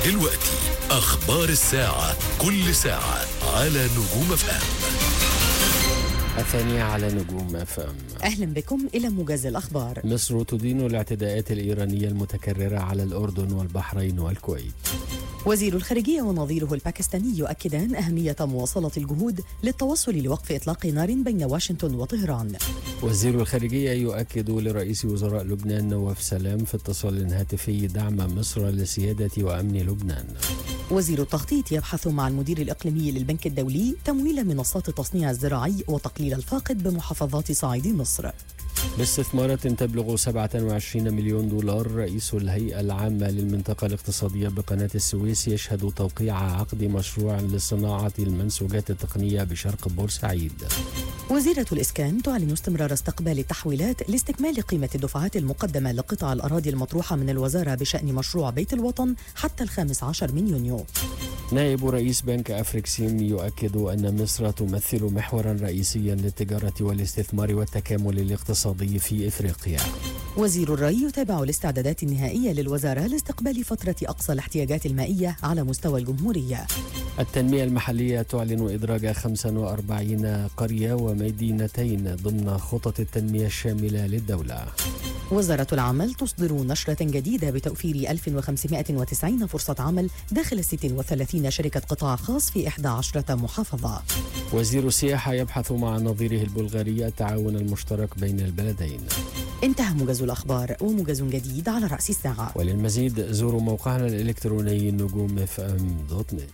دلوقتي أخبار الساعة، كل ساعة على نجوم اف ام. الثانية على نجوم اف ام. أهلا بكم إلى موجز الأخبار. مصر تدين الاعتداءات الإيرانية المتكررة على الأردن والبحرين والكويت. وزير الخارجية ونظيره الباكستاني يؤكدان أهمية مواصلة الجهود للتوصل لوقف إطلاق نار بين واشنطن وطهران. وزير الخارجية يؤكد لرئيس وزراء لبنان نواف سلام في اتصال هاتفي دعم مصر لسيادة وأمن لبنان. وزير التخطيط يبحث مع المدير الإقليمي للبنك الدولي تمويل منصات التصنيع الزراعي وتقليل الفاقد بمحافظات صعيد مصر. باستثمارات تبلغ 27 مليون دولار، رئيس الهيئة العامة للمنطقة الاقتصادية بقناة السويس يشهد توقيع عقد مشروع لصناعة المنسوجات التقنية بشرق بورسعيد. وزيرة الإسكان تعلن استمرار استقبال التحويلات لاستكمال قيمة الدفعات المقدمة لقطع الأراضي المطروحة من الوزارة بشأن مشروع بيت الوطن حتى 15 من يونيو. نائب رئيس بنك أفريكسيم يؤكد أن مصر تمثل محورا رئيسيا للتجارة والاستثمار والتكامل الاقتصادي في إفريقيا. وزير الري يتابع الاستعدادات النهائية للوزارة لاستقبال فترة أقصى الاحتياجات المائية على مستوى الجمهورية. التنمية المحلية تعلن إدراج 45 قرية ومدينتين ضمن خطط التنمية الشاملة للدولة. وزارة العمل تصدر نشرة جديدة بتوفير 1590 فرصة عمل داخل 36 شركة قطاع خاص في 11 محافظة. وزير السياحة يبحث مع نظيره البلغاري التعاون المشترك بين البلدين. انتهى موجز الأخبار، وموجز جديد على رأس الساعة. وللمزيد زوروا موقعنا الإلكتروني نجوم.fm.net.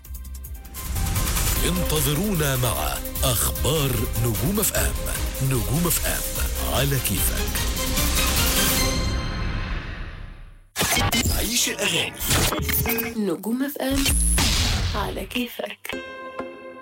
انتظرونا مع أخبار نجوم اف ام. نجوم اف ام على كيفك. عيش الأغاني. نجوم اف ام على كيفك.